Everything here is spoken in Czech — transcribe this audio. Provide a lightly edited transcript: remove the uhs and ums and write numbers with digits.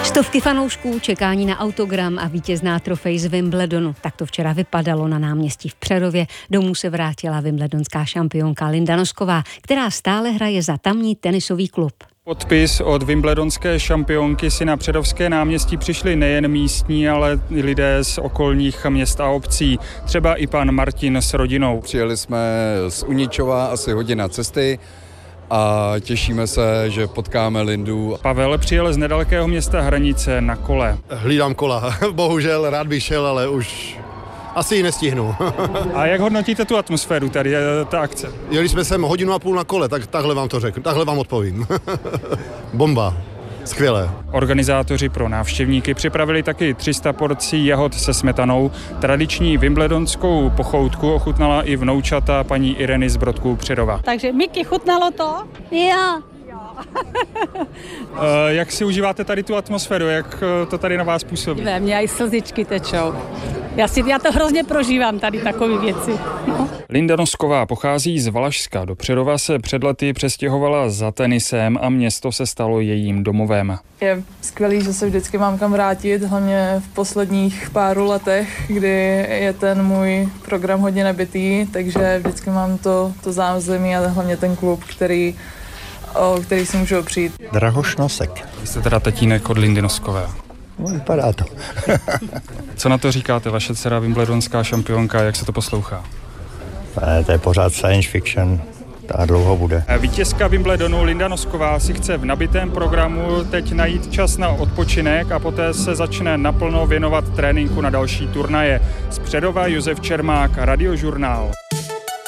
Stovky fanoušků, čekání na autogram a vítězná trofej z Wimbledonu. Tak to včera vypadalo na náměstí v Přerově. Domů se vrátila wimbledonská šampionka Linda Nosková, která stále hraje za tamní tenisový klub. Podpis od wimbledonské šampionky si na Přerovské náměstí přišli nejen místní, ale i lidé z okolních měst a obcí. Třeba i pan Martin s rodinou. Přijeli jsme z Uničova, asi hodina cesty, a těšíme se, že potkáme Lindu. Pavel přijel z nedalekého města Hranice na kole. Hlídám kola. Bohužel, rád bych šel, ale už asi ji nestihnu. A jak hodnotíte tu atmosféru tady, ta akce? Jeli jsme sem 1,5 hodiny na kole, tak takhle vám to řeknu, takhle vám odpovím. Bomba. Skvělé. Organizátoři pro návštěvníky připravili taky 300 porcí jahod se smetanou. Tradiční wimbledonskou pochoutku ochutnala i vnoučata paní Ireny z Brodků Přerova. Takže Miky, chutnalo to? Jo. Jak si užíváte tady tu atmosféru, jak to tady na vás působí? Ve mně i slzičky tečou. Já to hrozně prožívám, tady takové věci. No. Linda Nosková pochází z Valašska. Do Přerova se před lety přestěhovala za tenisem a město se stalo jejím domovem. Je skvělý, že se vždycky mám kam vrátit, hlavně v posledních páru letech, kdy je ten můj program hodně nabitý, takže vždycky mám to zázemí a hlavně ten klub, o který si můžu opřít. Drahoš Nosek. Vy jste teda tatínek od Lindy Noskové. No, vypadá to. Co na to říkáte, vaše dcera wimbledonská šampionka, jak se to poslouchá? To je pořád science fiction, ta dlouho bude. Vítězka Wimbledonu Linda Nosková si chce v nabitém programu teď najít čas na odpočinek a poté se začne naplno věnovat tréninku na další turnaje. Z Přerova Josef Čermák, Radiožurnál.